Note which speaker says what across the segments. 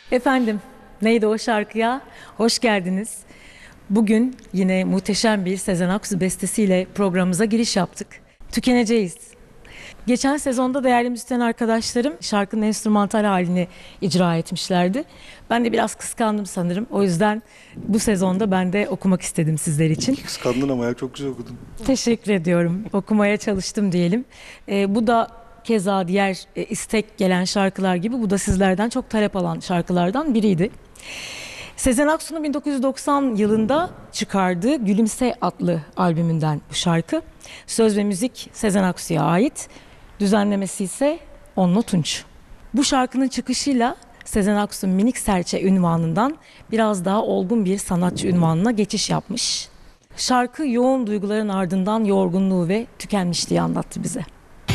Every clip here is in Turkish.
Speaker 1: Efendim, neydi o şarkıya? Hoş geldiniz. Bugün yine muhteşem bir Sezen Aksu bestesiyle programımıza giriş yaptık. Tükeneceğiz. Geçen sezonda değerli müzisyen arkadaşlarım şarkının enstrümantal halini icra etmişlerdi. Ben de biraz kıskandım sanırım. O yüzden bu sezonda ben de okumak istedim sizler için.
Speaker 2: Kıskandın ama ya, çok güzel okudun.
Speaker 1: Teşekkür ediyorum. Okumaya çalıştım diyelim. Bu da keza diğer istek gelen şarkılar gibi bu da sizlerden çok talep alan şarkılardan biriydi. Sezen Aksu'nun 1990 yılında çıkardığı Gülümse adlı albümünden bu şarkı. Söz ve müzik Sezen Aksu'ya ait. Düzenlemesi ise Onno Tunç. Bu şarkının çıkışıyla Sezen Aksu Minik Serçe ünvanından biraz daha olgun bir sanatçı ünvanına geçiş yapmış. Şarkı yoğun duyguların ardından yorgunluğu ve tükenmişliği anlattı bize.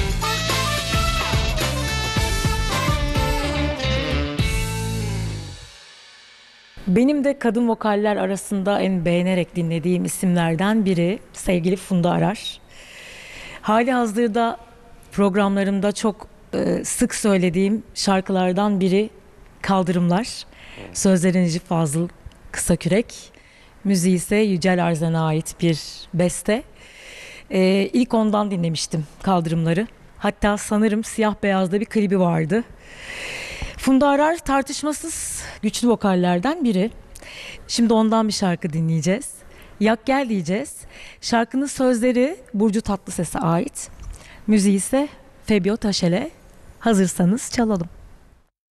Speaker 1: Benim de kadın vokaller arasında en beğenerek dinlediğim isimlerden biri sevgili Funda Arar. Halihazırda programlarımda çok sık söylediğim şarkılardan biri Kaldırımlar. Sözleri Necip Fazıl Kısakürek, müziği ise Yücel Arzen'e ait bir beste. İlk ondan dinlemiştim Kaldırımları. Hatta sanırım siyah beyazda bir klibi vardı. Funda Arar tartışmasız güçlü vokallerden biri. Şimdi ondan bir şarkı dinleyeceğiz. Yak Gel diyeceğiz. Şarkının sözleri Burcu Tatlıses'e ait. Müziği ise Febio Taşel'e. Hazırsanız çalalım.